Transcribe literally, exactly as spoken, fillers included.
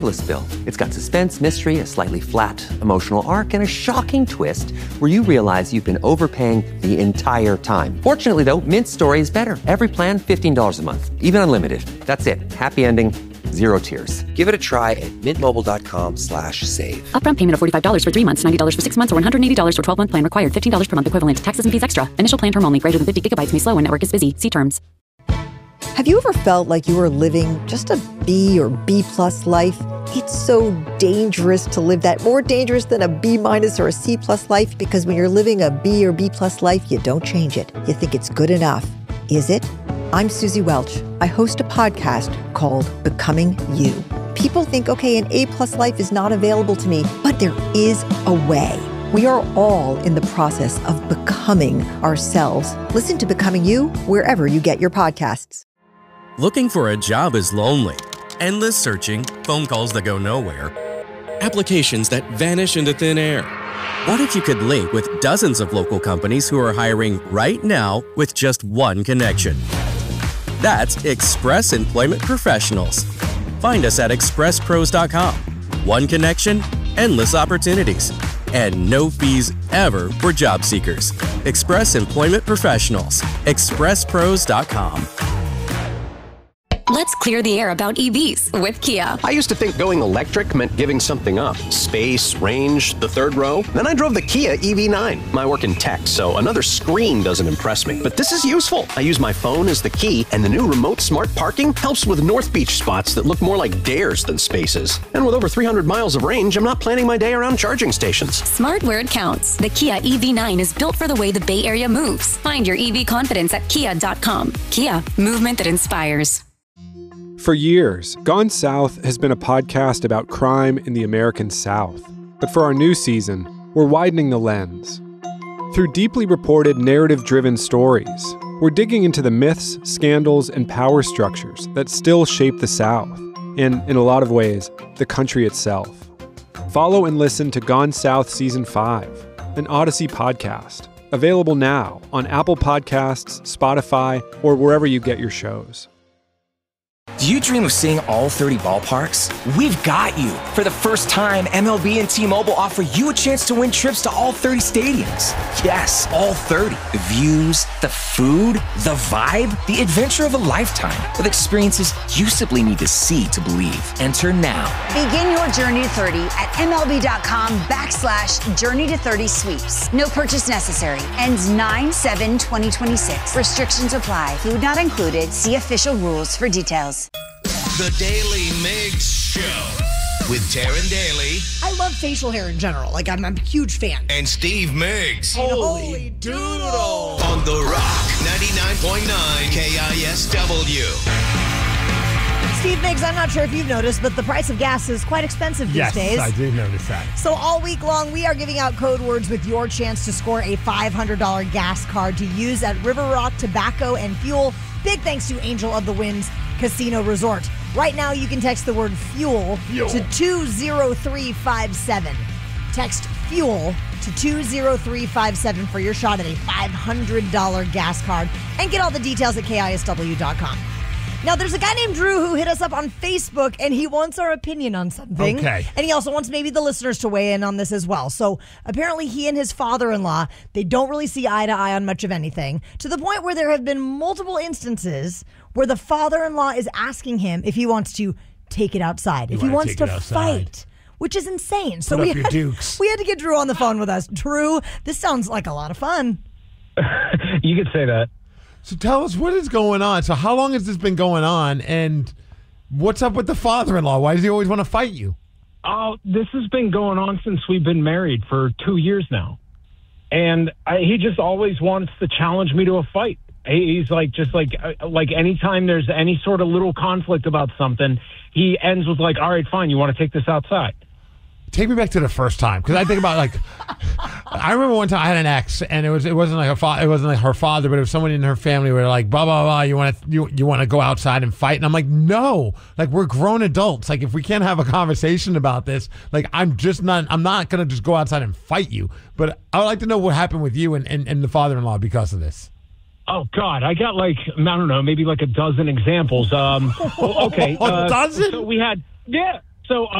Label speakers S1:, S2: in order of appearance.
S1: Bill. It's got suspense, mystery, a slightly flat, emotional arc, and a shocking twist where you realize you've been overpaying the entire time. Fortunately, though, Mint's story is better. Every plan, fifteen dollars a month. Even unlimited. That's it. Happy ending, zero tears. Give it a try at mintmobile.com slash save.
S2: Upfront payment of forty-five dollars for three months, ninety dollars for six months, or one hundred eighty dollars for twelve-month plan required. fifteen dollars per month equivalent. Taxes and fees extra. Initial plan term only. Greater than fifty gigabytes may slow when network is busy. See terms.
S3: Have you ever felt like you were living just a B or B plus life? It's so dangerous to live that, more dangerous than a B minus or a C plus life, because when you're living a B or B plus life, you don't change it. You think it's good enough. Is it? I'm Susie Welch. I host a podcast called Becoming You. People think, okay, an A plus life is not available to me, but there is a way. We are all in the process of becoming ourselves. Listen to Becoming You wherever you get your podcasts.
S4: Looking for a job is lonely. Endless searching, phone calls that go nowhere, applications that vanish into thin air. What if you could link with dozens of local companies who are hiring right now with just one connection? That's Express Employment Professionals. Find us at express pros dot com. One connection, endless opportunities, and no fees ever for job seekers. Express Employment Professionals. express pros dot com.
S2: Let's clear the air about E Vs with Kia.
S5: I used to think going electric meant giving something up. Space, range, the third row. Then I drove the Kia E V nine. I work in tech, so another screen doesn't impress me. But this is useful. I use my phone as the key, and the new remote smart parking helps with North Beach spots that look more like dares than spaces. And with over three hundred miles of range, I'm not planning my day around charging stations.
S2: Smart where it counts. The Kia E V nine is built for the way the Bay Area moves. Find your E V confidence at kia dot com. Kia, movement that inspires.
S6: For years, Gone South has been a podcast about crime in the American South. But for our new season, we're widening the lens. Through deeply reported, narrative-driven stories, we're digging into the myths, scandals, and power structures that still shape the South, and, in a lot of ways, the country itself. Follow and listen to Gone South Season five, an Odyssey podcast, available now on Apple Podcasts, Spotify, or wherever you get your shows.
S7: Do you dream of seeing all thirty ballparks? We've got you. For the first time, M L B and T-Mobile offer you a chance to win trips to all thirty stadiums. Yes, all thirty. The views, the food, the vibe, the adventure of a lifetime with experiences you simply need to see to believe. Enter now.
S8: Begin your journey to thirty at MLB.com backslash journey to 30 sweeps. No purchase necessary. Ends nine seven twenty twenty-six. Restrictions apply. Food not included. See official rules for details.
S9: The Daily Migs Show with Taryn Daly.
S10: I love facial hair in general. Like, I'm, I'm a huge fan.
S9: And Steve Migs.
S10: Holy doodle.
S9: On The Rock, ninety-nine point nine K I S W.
S10: Steve Migs, I'm not sure if you've noticed, but the price of gas is quite expensive these
S11: yes,
S10: days.
S11: Yes, I did notice that.
S10: So all week long, we are giving out code words with your chance to score a five hundred dollars gas card to use at River Rock Tobacco and Fuel. Big thanks to Angel of the Winds Casino Resort. Right now, you can text the word fuel, fuel. to two zero three five seven. Text fuel to two zero three five seven for your shot at a five hundred dollars gas card, and get all the details at K I S W dot com. Now, there's a guy named Drew who hit us up on Facebook, and he wants our opinion on something.
S11: Okay.
S10: And he also wants maybe the listeners to weigh in on this as well. So apparently he and his father-in-law, they don't really see eye to eye on much of anything, to the point where there have been multiple instances where the father-in-law is asking him if he wants to take it outside,
S11: You
S10: if he
S11: wanna
S10: wants
S11: take
S10: to
S11: it outside.
S10: fight, which is insane. So
S11: Put
S10: we
S11: up your
S10: had,
S11: dukes.
S10: we had to get Drew on the phone with us. Drew, this sounds like a lot of fun.
S12: You could say that.
S11: So tell us, what is going on? So how long has this been going on, and what's up with the father-in-law? Why does he always want to fight you?
S12: Oh, this has been going on since we've been married for two years now. And I, he just always wants to challenge me to a fight. He, he's like, just like, uh, like anytime there's any sort of little conflict about something, he ends with like, all right, fine, you want to take this outside?
S11: Take me back to the first time, because I think about, like, I remember one time I had an ex, and it was it wasn't like her fa- it wasn't like her father, but it was someone in her family where like blah blah blah. You want to you you want to go outside and fight, and I'm like, no, like we're grown adults. Like if we can't have a conversation about this, like I'm just not I'm not gonna just go outside and fight you. But I would like to know what happened with you and, and, and the father-in-law because of this.
S12: Oh God, I got like I don't know, maybe like a dozen examples. Um, well, okay,
S11: a
S12: uh,
S11: dozen?
S12: So we had yeah. So